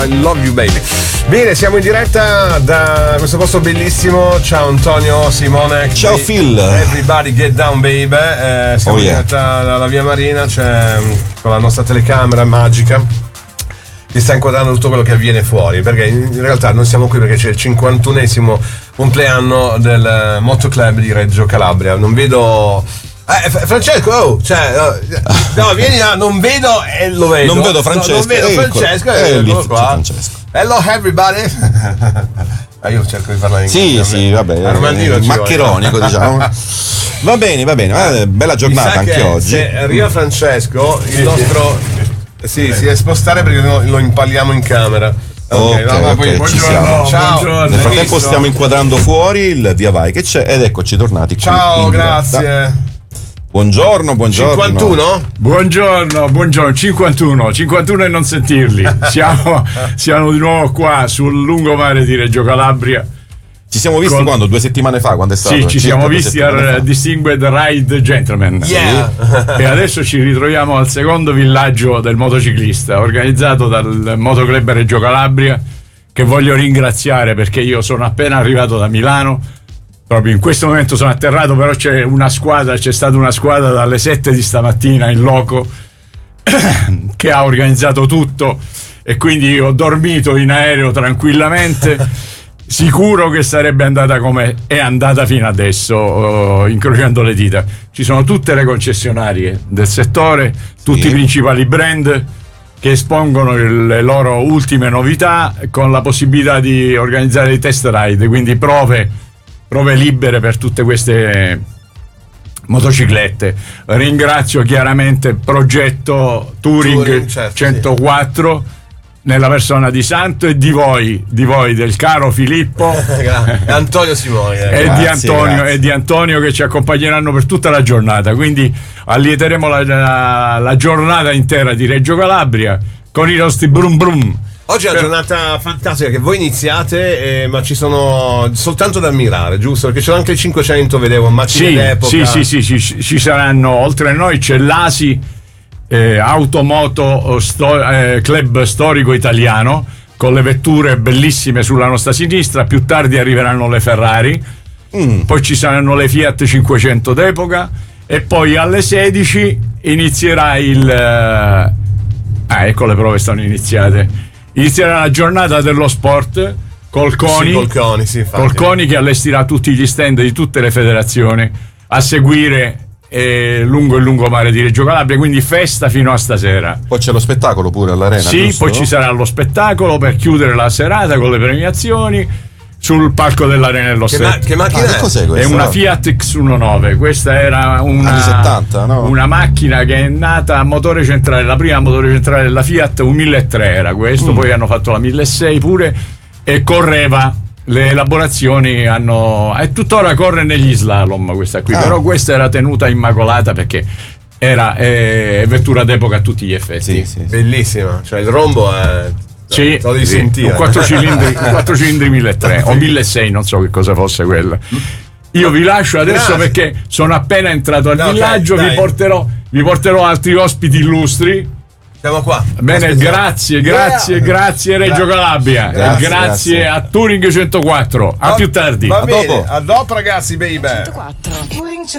I love you baby. Bene, siamo in diretta da questo posto bellissimo. Ciao Antonio, Simone. Ciao Phil. Everybody get down baby. Siamo in diretta dalla Via Marina, c'è con la nostra telecamera magica che sta inquadrando tutto quello che avviene fuori, perché in realtà non siamo qui perché c'è il 51esimo compleanno del Motoclub di Reggio Calabria. Non vedo Francesco, no, vieni là, non vedo e lo vedo. Non vedo Francesco. Non vedo Francesco, eccolo qua. Francesco. Hello everybody. Io cerco di parlare in inglese. Sì, vabbè. Maccheronico, diciamo. Va bene. Bella giornata anche oggi. Se arriva Francesco, il nostro si deve spostare perché lo impalliamo in camera. Ok, buongiorno. Ciao. Buongiorno. Nel frattempo stiamo inquadrando fuori il via vai che c'è ed eccoci tornati qui. Ciao, grazie. Buongiorno. 51? Buongiorno, 51 e non sentirli. Siamo di nuovo qua sul lungomare di Reggio Calabria. Ci siamo visti quando? 2 settimane fa? Quando è stato? Sì, ci siamo visti al Distinguished Ride Gentleman. Yeah. E adesso ci ritroviamo al secondo villaggio del motociclista, organizzato dal Motoclub Reggio Calabria, che voglio ringraziare perché io sono appena arrivato da Milano. Proprio in questo momento sono atterrato, però c'è stata una squadra dalle 7 di stamattina in loco che ha organizzato tutto e quindi ho dormito in aereo tranquillamente, sicuro che sarebbe andata come è andata fino adesso, incrociando le dita. Ci sono tutte le concessionarie del settore, tutti i principali brand che espongono le loro ultime novità con la possibilità di organizzare dei test ride, quindi prove libere per tutte queste motociclette. Ringrazio chiaramente Progetto Touring 104 nella persona di Santo e di voi del caro Filippo e Antonio Simone e di Antonio che ci accompagneranno per tutta la giornata, quindi allieteremo la giornata intera di Reggio Calabria con i nostri brum brum. Oggi è una giornata fantastica che voi iniziate, ma ci sono soltanto da ammirare, giusto? Perché c'è anche il 500, vedevo, macchine d'epoca. Sì, ci saranno, oltre a noi c'è l'ASI, Automoto Club Storico Italiano, con le vetture bellissime sulla nostra sinistra. Più tardi arriveranno le Ferrari, poi ci saranno le Fiat 500 d'epoca e poi alle 16 inizierà ecco, le prove sono iniziate. Inizierà la giornata dello sport col CONI che allestirà tutti gli stand di tutte le federazioni a seguire lungo il lungomare di Reggio Calabria, quindi festa fino a stasera. Poi c'è lo spettacolo pure all'arena. Sì, giusto? Poi ci sarà lo spettacolo per chiudere la serata con le premiazioni sul palco dell'Arena dello Stato. Che macchina è? Cos'è questa? È una Fiat X19. Questa era anni 70, no? Una macchina che è nata a motore centrale. La prima motore centrale della Fiat, un 1.300 era questo. Poi hanno fatto la 1.600 pure e correva. Le elaborazioni e tuttora corre negli slalom questa qui. Però questa era tenuta immacolata perché era vettura d'epoca a tutti gli effetti. Sì. Bellissima, cioè il rombo è... Sì, un 4 cilindri 1.300 o 1.600, non so che cosa fosse quella. Io vi lascio adesso perché sono appena entrato al villaggio. Vi porterò altri ospiti illustri. Siamo qua. Bene, grazie Reggio Calabria, grazie a Touring 104. A più tardi. Va bene, a dopo ragazzi, baby. 104.